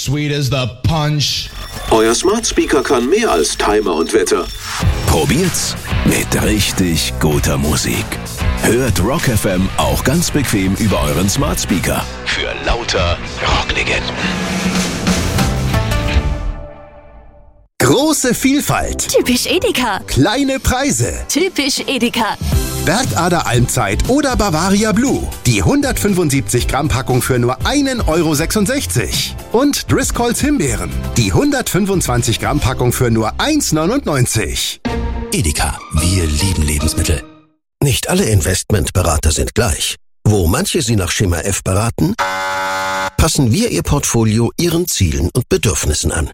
sweet as the punch. Euer Smart Speaker kann mehr als Timer und Wetter. Probiert's mit richtig guter Musik. Hört Rock FM auch ganz bequem über euren Smart Speaker. Für lauter Rocklegenden. Große Vielfalt. Typisch Edeka. Kleine Preise. Typisch Edeka. Bergader Almzeit oder Bavaria Blue. Die 175 Gramm Packung für nur 1,66 €. Und Driscolls Himbeeren. Die 125 Gramm Packung für nur 1,99 €. Edeka, wir lieben Lebensmittel. Nicht alle Investmentberater sind gleich. Wo manche Sie nach Schema F beraten, passen wir Ihr Portfolio Ihren Zielen und Bedürfnissen an.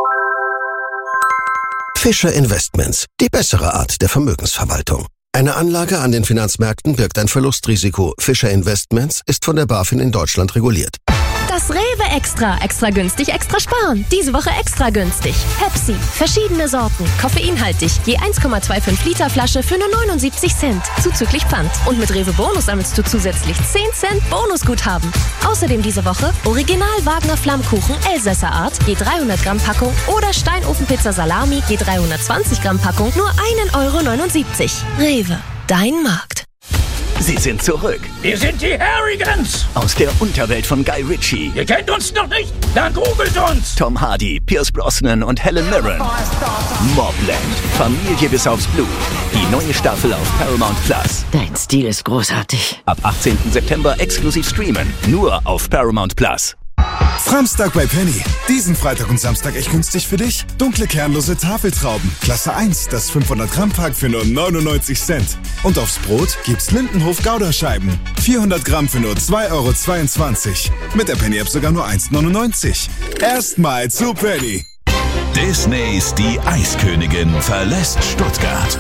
Fischer Investments, die bessere Art der Vermögensverwaltung. Eine Anlage an den Finanzmärkten birgt ein Verlustrisiko. Fischer Investments ist von der BaFin in Deutschland reguliert. Das Rewe Extra. Extra günstig, extra sparen. Diese Woche extra günstig. Pepsi. Verschiedene Sorten. Koffeinhaltig. Je 1,25 Liter Flasche für nur 79 Cent. Zuzüglich Pfand. Und mit Rewe Bonus sammelst du zusätzlich 10 Cent Bonusguthaben. Außerdem diese Woche Original Wagner Flammkuchen Elsässer Art. Je 300 Gramm Packung. Oder Steinofenpizza Salami. Je 320 Gramm Packung. Nur 1,79 €. Rewe. Dein Markt. Sie sind zurück Wir sind die Harrigans. aus der Unterwelt von Guy Ritchie. Ihr kennt uns noch nicht? Dann googelt uns. Tom Hardy, Pierce Brosnan und Helen Mirren. Mobland. Familie bis aufs Blut. Die neue Staffel auf Paramount Plus. Dein Stil ist großartig. Ab 18. September exklusiv streamen. Nur auf Paramount Plus. Framstag bei Penny. Diesen Freitag und Samstag echt günstig für dich. Dunkle kernlose Tafeltrauben. Klasse 1, das 500 Gramm Pack für nur 99 Cent. Und aufs Brot gibt's Lindenhof Gouda-Scheiben. 400 Gramm für nur 2,22 €. Mit der Penny-App sogar nur 1,99 €. Erstmal zu Penny. Disneys Die Eiskönigin verlässt Stuttgart.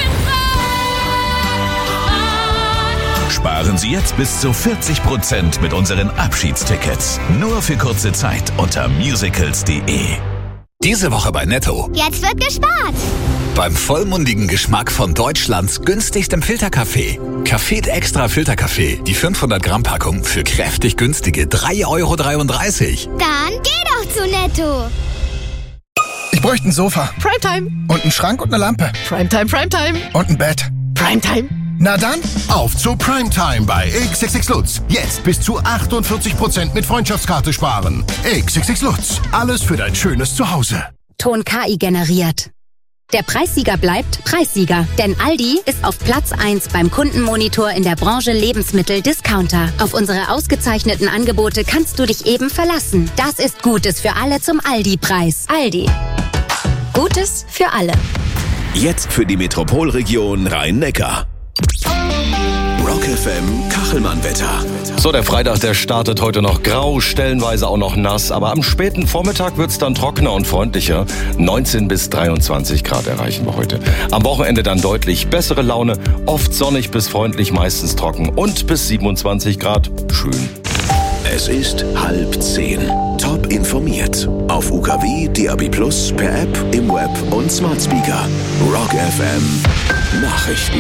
Sparen Sie jetzt bis zu 40% mit unseren Abschiedstickets. Nur für kurze Zeit unter musicals.de. Diese Woche bei Netto. Jetzt wird gespart. Beim vollmundigen Geschmack von Deutschlands günstigstem Filterkaffee. Café Extra Filterkaffee. Die 500 Gramm Packung für kräftig günstige 3,33 €. Dann geh doch zu Netto. Ich bräuchte ein Sofa. Primetime. Und einen Schrank und eine Lampe. Primetime, Primetime. Und ein Bett. Primetime. Na dann, Auf zu Primetime bei XXX Lutz. Jetzt bis zu 48% mit Freundschaftskarte sparen. XXX Lutz. Alles für dein schönes Zuhause. Ton KI generiert. Der Preissieger bleibt Preissieger, denn Aldi ist auf Platz 1 beim Kundenmonitor in der Branche Lebensmittel-Discounter. Auf unsere ausgezeichneten Angebote kannst du dich eben verlassen. Das ist Gutes für alle zum Aldi-Preis. Aldi. Gutes für alle. Jetzt für die Metropolregion Rhein-Neckar. Rock FM Kachelmann-Wetter. So, der Freitag, der startet heute noch grau, stellenweise auch noch nass, aber am späten Vormittag wird's dann trockener und freundlicher. 19 bis 23 Grad erreichen wir heute. Am Wochenende dann deutlich bessere Laune, oft sonnig bis freundlich, meistens trocken und bis 27 Grad. Schön. Es ist 9:30. Top informiert. Auf UKW, DAB+, per App, im Web und Smart Speaker. Rock FM Nachrichten.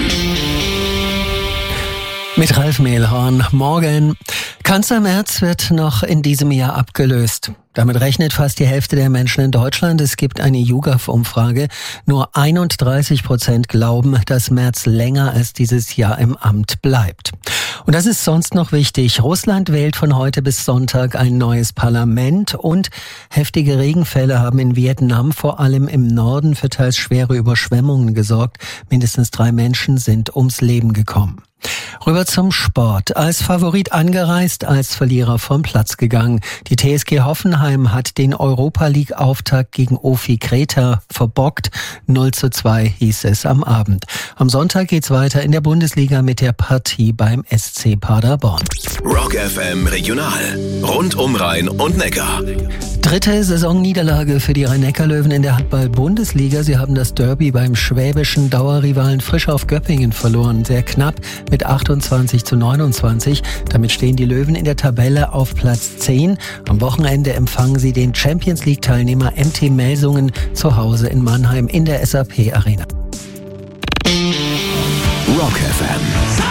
Mit Ralf Mehlhorn. Morgen. Kanzler Merz wird noch in diesem Jahr abgelöst. Damit rechnet fast die Hälfte der Menschen in Deutschland. Es gibt eine YouGov-Umfrage. Nur 31% glauben, dass Merz länger als dieses Jahr im Amt bleibt. Und das ist sonst noch wichtig. Russland wählt von heute bis Sonntag ein neues Parlament und heftige Regenfälle haben in Vietnam vor allem im Norden für teils schwere Überschwemmungen gesorgt. Mindestens 3 Menschen sind ums Leben gekommen. Rüber zum Sport. Als Favorit angereist, als Verlierer vom Platz gegangen. Die TSG Hoffenheim hat den Europa-League-Auftakt gegen OFI Kreta verbockt. 0:2 hieß es am Abend. Am Sonntag geht's weiter in der Bundesliga mit der Partie beim SC Paderborn. Rock FM Regional. Rund um Rhein und Neckar. 3. Saisonniederlage für die Rhein-Neckar-Löwen in der Handball-Bundesliga. Sie haben das Derby beim schwäbischen Dauerrivalen Frisch auf Göppingen verloren. Sehr knapp mit 28:29. Damit stehen die Löwen in der Tabelle auf Platz 10. Am Wochenende empfangen sie den Champions-League-Teilnehmer MT Melsungen zu Hause in Mannheim in der SAP Arena. Rock FM.